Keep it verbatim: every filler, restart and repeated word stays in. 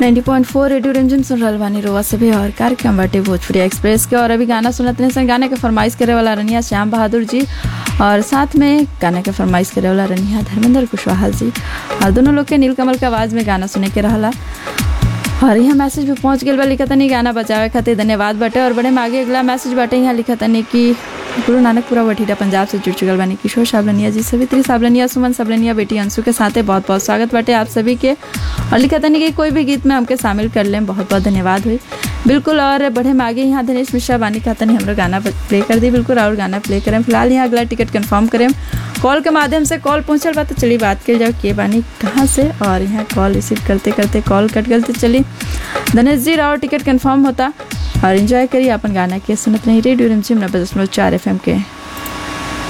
नब्बे पॉइंट चार रेडियो रंजन सुन रहल बानी रोवा से भी और कार्यक्रम बाटे भोजपुरी एक्सप्रेस के। और अभी गाना सुनत नहीं सन, गाने के फरमाइश करे वाला रनिया श्याम बहादुर जी और साथ में गाने के फरमाइश करे वाला रनिया धर्मेंद्र कुशवाहा जी। और दोनों लोग के नीलकमल के आवाज़ में गाना सुने के रहला। और यहाँ मैसेज भी पहुँच गया बा, लिखा तनी गाना बचावे खातिर धन्यवाद बाटे। और बड़े में आगे अगला मैसेज बाटे, यहाँ लिखा तनी कि गुरु नानकपुरा वठीटा पंजाब से जुड़ चुकल बानी किशोर साबलनिया जी, सवित्री साबलनिया, सुमन साबलनिया, बेटी अंशु के साथ बहुत बहुत स्वागत बाटे आप सभी के। और लिखा तनी कि कोई भी गीत में हमके शामिल कर लें, बहुत बहुत धन्यवाद हुई बिल्कुल। और बढ़े में आगे यहाँ दिनेश मिश्रा बानी कहता नहीं हमारा गाना प्ले कर दी बिल्कुल, और गाना प्ले करें। फिलहाल यहाँ अगला टिकट कंफर्म करें कॉल के माध्यम से। कॉल पहुँचल बा तो चलिए बात कर जाओ के बानी कहाँ से। और यहाँ कॉल रिसीव करते करते कॉल कट गल तो चलिए दिनेश जी राव टिकट कंफर्म होता। और एंजॉय करिए अपन गाना के सुनत नहीं रेडियो रिमझिम नब्बे दशमलव चार एफ एम के।